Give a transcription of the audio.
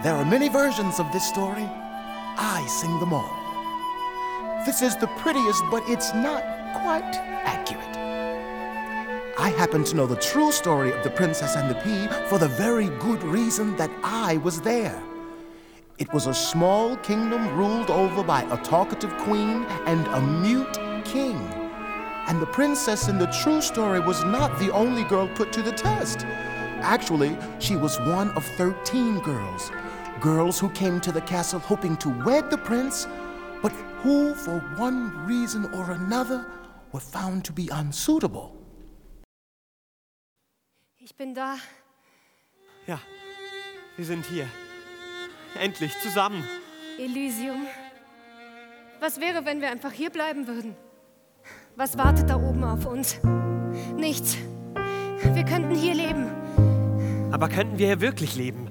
There are many versions of this story. I sing them all. This is the prettiest, but it's not quite accurate. I happen to know the true story of the Princess and the Pea for the very good reason that I was there. It was a small kingdom ruled over by a talkative queen and a mute king. And the princess in the true story was not the only girl put to the test. Actually, she was one of 13 girls. Girls who came to the castle hoping to wed the prince, but who, for one reason or another, were found to be unsuitable. Ich bin da. Ja, wir sind hier. Endlich zusammen. Elysium. Was wäre, wenn wir einfach hier bleiben würden? Was wartet da oben auf uns? Nichts. Wir könnten hier leben. Aber könnten wir hier wirklich leben?